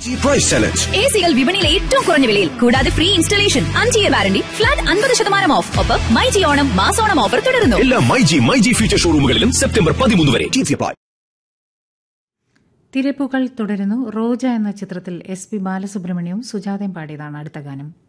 Price challenge. എസികൾ വിപണിയിലെ ഏറ്റവും കുറഞ്ഞ വിലയിൽ, കൂടാതെ free installation, 5 year warranty, flat 50% of. ഒപ്പം മൈജി ഓണം മാസോണം ഓഫർ തുടരുന്നു. എല്ലാ മൈജി ഫ്യൂച്ചർ ഷോറൂമുകളിലും സെപ്റ്റംബർ 13 വരെ. തിരപ്പുകൾ തുടരുന്നു. റോജ എന്ന ചിത്രത്തിൽ SP ബാലസുബ്രഹ്മണ്യവും സുജാതയും പാടിയതാണ് അടുത്ത ഗാനം.